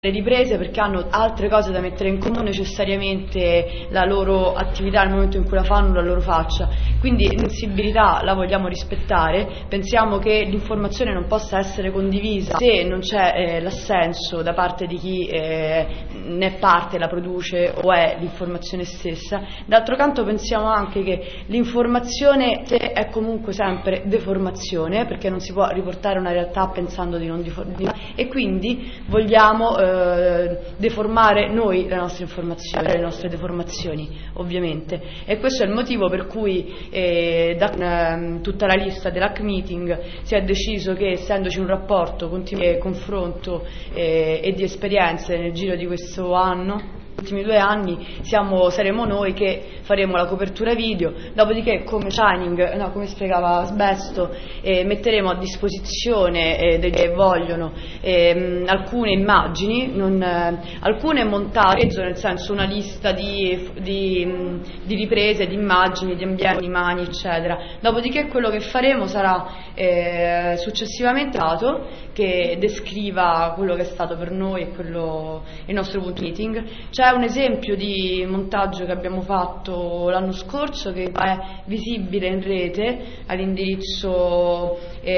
le riprese perché hanno altre cose da mettere in conto, non necessariamente la loro attività nel momento in cui la fanno, la loro faccia. Quindi la sensibilità la vogliamo rispettare, pensiamo che l'informazione non possa essere condivisa se non c'è l'assenso da parte di chi ne è parte, la produce o è l'informazione stessa. D'altro canto pensiamo anche che l'informazione è comunque sempre deformazione, perché non si può riportare una realtà pensando di non deformare, e quindi vogliamo deformare noi le nostre informazioni, le nostre deformazioni ovviamente, e questo è il motivo per cui da tutta la lista dell'hack meeting si è deciso che, essendoci un rapporto continuo di confronto e di esperienze nel giro di questo anno, ultimi 2 anni, saremo noi che faremo la copertura video, dopodiché come come spiegava Sbesto, metteremo a disposizione degli che vogliono alcune immagini, alcune montate, nel senso una lista di riprese, di immagini, di ambienti, di mani, eccetera. Dopodiché quello che faremo sarà successivamente dato che descriva quello che è stato per noi e il nostro punto meeting. C'è un esempio di montaggio che abbiamo fatto l'anno scorso che è visibile in rete all'indirizzo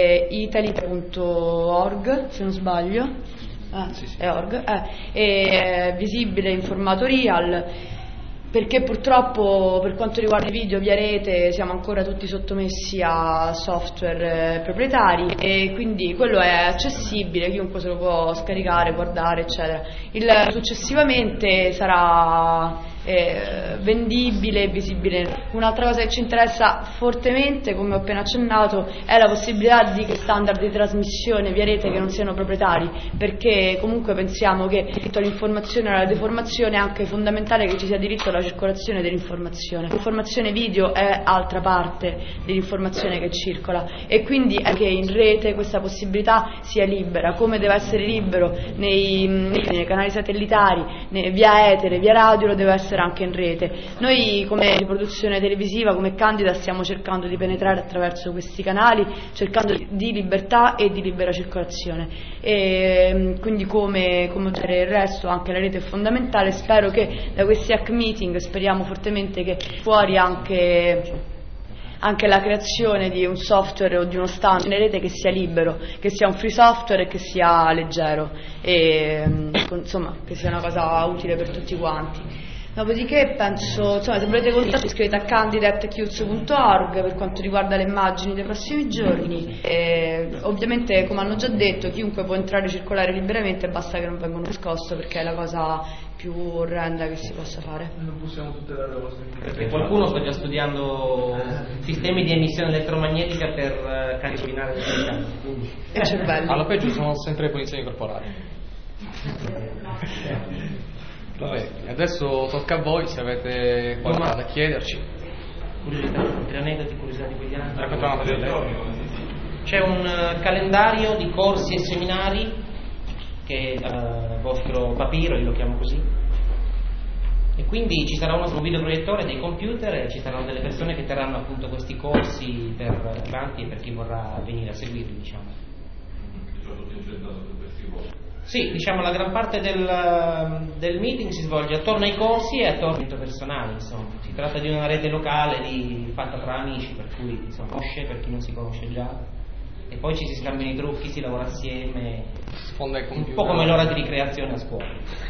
italy.org, se non sbaglio, sì. È visibile in formato real, perché purtroppo per quanto riguarda i video via rete siamo ancora tutti sottomessi a software proprietari, e quindi quello è accessibile, chiunque se lo può scaricare, guardare, eccetera. Successivamente sarà vendibile e visibile. Un'altra cosa che ci interessa fortemente, come ho appena accennato, è la possibilità di standard di trasmissione via rete che non siano proprietari, perché comunque pensiamo che diritto all'informazione e alla deformazione è anche fondamentale che ci sia diritto alla circolazione dell'informazione. L'informazione video è altra parte dell'informazione che circola, e quindi è che in rete questa possibilità sia libera, come deve essere libero nei canali satellitari, via etere, via radio, lo deve essere anche in rete. Noi come produzione televisiva, come Candida, stiamo cercando di penetrare attraverso questi canali, cercando di libertà e di libera circolazione, e quindi come il resto anche la rete è fondamentale. Spero che da questi hack meeting, speriamo fortemente che fuori anche la creazione di un software o di uno standard in rete che sia libero, che sia un free software e che sia leggero, e insomma che sia una cosa utile per tutti quanti. Dopodiché penso, se volete contattarci, iscrivete a candida@chiuz.org per quanto riguarda le immagini dei prossimi giorni. Ovviamente, come hanno già detto, chiunque può entrare e circolare liberamente, basta che non vengano nascosto, perché è la cosa più orrenda che si possa fare. Non possiamo tutelare la vostra informazione. Perché qualcuno sta già studiando sistemi di emissione elettromagnetica per cancellare le frequenze e cervelli. Alla peggio sono sempre le punizioni corporali. Vabbè, adesso tocca a voi, se avete qualcosa da chiederci. Curiosità, aneddoti, curiosità di quegli anni. C'è un calendario di corsi e seminari che è il vostro papiro, io lo chiamo così, e quindi ci sarà un videoproiettore, dei computer, e ci saranno delle persone che terranno appunto questi corsi per avanti e per chi vorrà venire a seguirli, diciamo. Sì, diciamo la gran parte del meeting si svolge attorno ai corsi e attorno al personale, insomma. Si tratta di una rete locale fatta tra amici, per cui si conosce per chi non si conosce già, e poi ci si scambiano i trucchi, si lavora assieme, un po' come l'ora di ricreazione a scuola.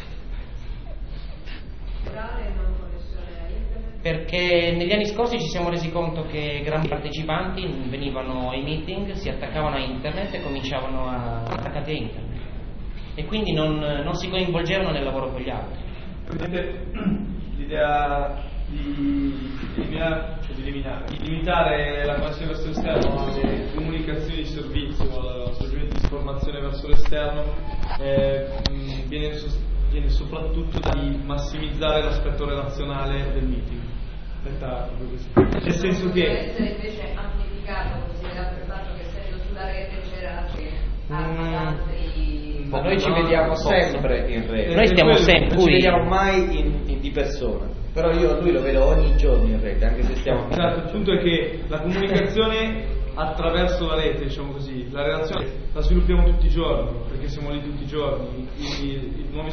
Perché negli anni scorsi ci siamo resi conto che grandi partecipanti venivano ai meeting, si attaccavano a internet e cominciavano attaccati a internet, e quindi non si coinvolgevano nel lavoro con gli altri. L'idea di limitare la connessione verso l'esterno alle comunicazioni di servizio, allo svolgimento di informazione verso l'esterno, viene soprattutto di massimizzare l'aspetto relazionale del meeting. Nel senso che deve essere invece amplificato, considerato il fatto che essendo sulla rete c'era altri. Ma noi ci vediamo sempre in rete. Noi stiamo sempre non ci vediamo mai di persona. Però io lui lo vedo ogni giorno in rete, anche se stiamo. Esatto, il punto è che la comunicazione attraverso la rete, diciamo così. La relazione la sviluppiamo tutti i giorni, perché siamo lì tutti i giorni. I nuovi